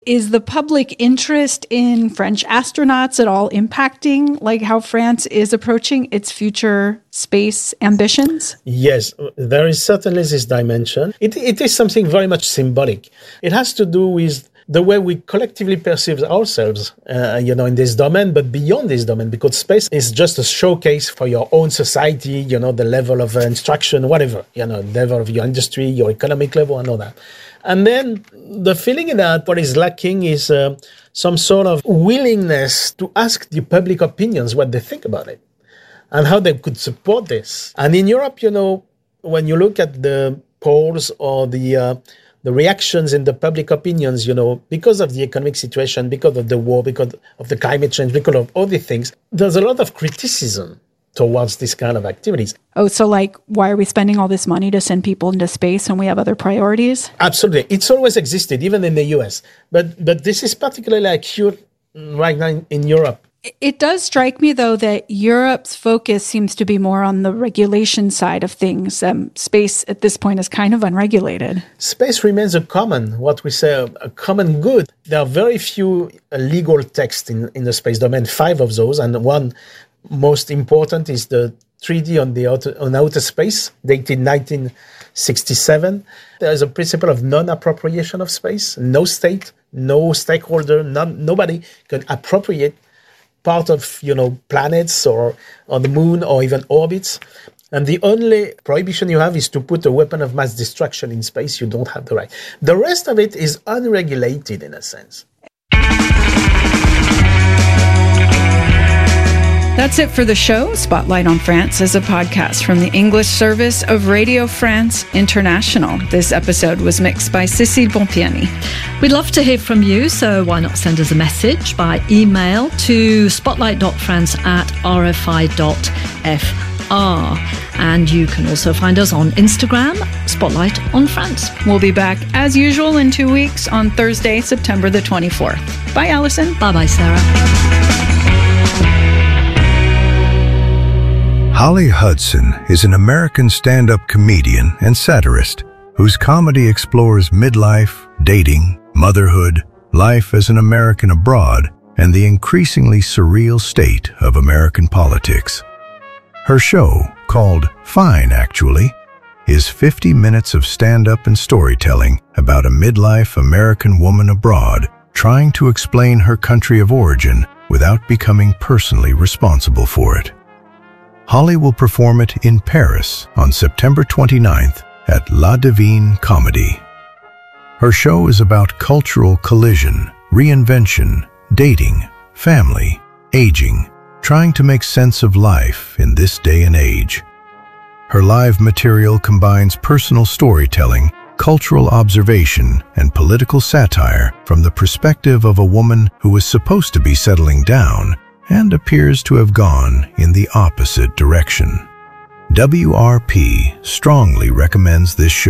Is the public interest in French astronauts at all impacting like how France is approaching its future space ambitions? Yes, there is certainly this dimension. It is something very much symbolic. It has to do with the way we collectively perceive ourselves, in this domain, but beyond this domain, because space is just a showcase for your own society, the level of instruction, whatever, level of your industry, your economic level and all that. And then the feeling that what is lacking is some sort of willingness to ask the public opinions what they think about it and how they could support this. And in Europe, when you look at the polls or the reactions in the public opinions, because of the economic situation, because of the war, because of the climate change, because of all these things, there's a lot of criticism towards this kind of activities. Oh, so why are we spending all this money to send people into space when we have other priorities? Absolutely. It's always existed, even in the US. But this is particularly acute right now in Europe. It does strike me, though, that Europe's focus seems to be more on the regulation side of things. Space at this point is kind of unregulated. Space remains a common good. There are very few legal texts in the space domain, 5 of those, and one most important is the Treaty on Outer Space, dated 1967. There is a principle of non-appropriation of space. No state, no stakeholder, nobody can appropriate part of planets or on the moon or even orbits. And the only prohibition you have is to put a weapon of mass destruction in space. You don't have the right. The rest of it is unregulated in a sense. That's it for the show. Spotlight on France is a podcast from the English service of Radio France International. This episode was mixed by Cécile Bompiani. We'd love to hear from you, so why not send us a message by email to spotlight.france@rfi.fr. And you can also find us on Instagram, Spotlight on France. We'll be back as usual in 2 weeks on Thursday, September the 24th. Bye, Alison. Bye-bye, Sarah. Holly Hudson is an American stand-up comedian and satirist whose comedy explores midlife, dating, motherhood, life as an American abroad, and the increasingly surreal state of American politics. Her show, called Fine Actually, is 50 minutes of stand-up and storytelling about a midlife American woman abroad trying to explain her country of origin without becoming personally responsible for it. Holly will perform it in Paris on September 29th at La Divine Comedy. Her show is about cultural collision, reinvention, dating, family, aging, trying to make sense of life in this day and age. Her live material combines personal storytelling, cultural observation, and political satire from the perspective of a woman who was supposed to be settling down and appears to have gone in the opposite direction. WRP strongly recommends this show.